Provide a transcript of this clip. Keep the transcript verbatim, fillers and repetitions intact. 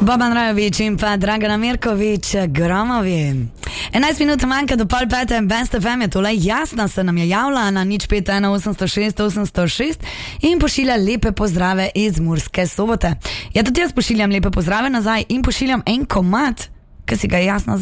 Boban Rajović in pa Dragana Mirković, Gromovi. enajst minut manjka do pol pete, Best F M je tole, Jasna se nam je javila na nič pet ena osemsto šest osemsto šest in pošilja lepe pozdrave iz Murske Sobote. Ja, tudi jaz pošiljam lepe pozdrave nazaj in pošiljam en komad, ki si ga Jasna